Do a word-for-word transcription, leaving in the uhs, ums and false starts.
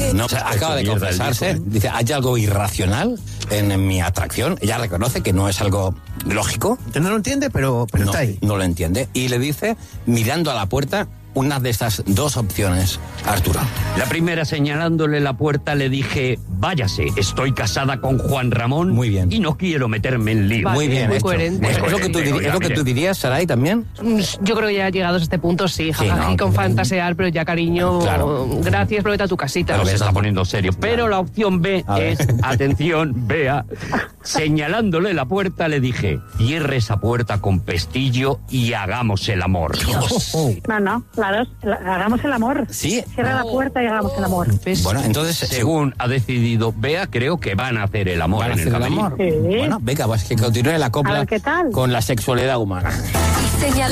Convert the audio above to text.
No, o sea, acaba de confesarse, dice, hay algo irracional en, en mi atracción. Ella reconoce que no es algo lógico. No lo entiende, pero, pero no, está ahí. No lo entiende. Y le dice, mirando a la puerta, una de estas dos opciones, Arturo. La primera, señalándole la puerta, le dije, váyase, estoy casada con Juan Ramón. Muy bien. Y no quiero meterme en lío. Vale, Muy bien, muy esto. coherente. ¿Es, es lo que tú, Coherente, diri- es lo que oiga, tú dirías, Saray, también? Yo creo que ya llegados a este punto, sí, jajají, ¿no? con fantasear, pero ya, cariño, Claro. gracias, pero vete a tu casita. Pero se está poniendo serio. Pero la opción B A ver. es, atención, vea, señalándole la puerta, le dije, cierre esa puerta con pestillo y hagamos el amor. No, no, claro, hagamos el amor. Sí. Cierra la puerta y hagamos el amor. ¿Ves? Bueno, entonces... Según ha decidido Bea, creo que van a hacer el amor ¿Van a en el hacer el camerino. amor? Sí. Bueno, venga, pues que continúe la A copla ver, ¿qué tal? con la sexualidad humana.